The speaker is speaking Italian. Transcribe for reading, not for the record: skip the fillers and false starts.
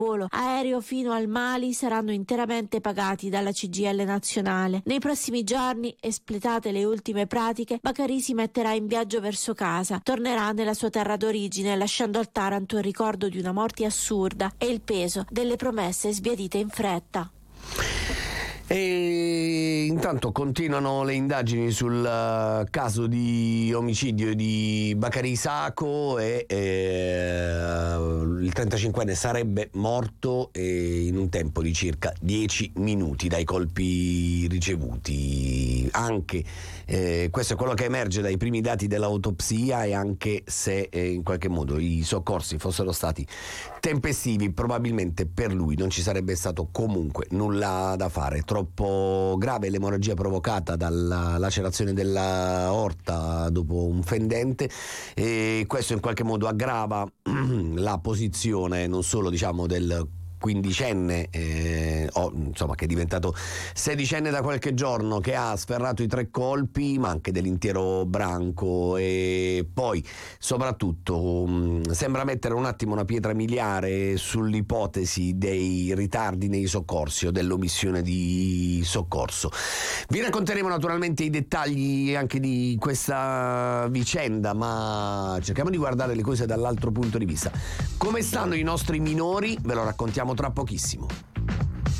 volo aereo fino al Mali saranno interamente pagati dalla CGIL nazionale. Nei prossimi giorni, espletate le ultime pratiche, Baccarì si metterà in viaggio verso casa. Tornerà nella sua terra d'origine, lasciando al Taranto il ricordo di una morte assurda e il peso delle promesse sbiadite in fretta. E intanto continuano le indagini sul caso di omicidio di Baccarì Sacco e il 35enne sarebbe morto in un tempo di circa 10 minuti dai colpi ricevuti. Anche questo è quello che emerge dai primi dati dell'autopsia, e anche se in qualche modo i soccorsi fossero stati tempestivi, probabilmente per lui non ci sarebbe stato comunque nulla da fare. Troppo grave l'emorragia provocata dalla lacerazione della aorta dopo un fendente, e questo in qualche modo aggrava la posizione non solo del quindicenne, insomma, che è diventato sedicenne da qualche giorno, che ha sferrato i 3 colpi, ma anche dell'intero branco. E poi soprattutto sembra mettere un attimo una pietra miliare sull'ipotesi dei ritardi nei soccorsi o dell'omissione di soccorso. Vi racconteremo naturalmente i dettagli anche di questa vicenda, ma cerchiamo di guardare le cose dall'altro punto di vista. Come stanno i nostri minori? Ve lo raccontiamo tra pochissimo.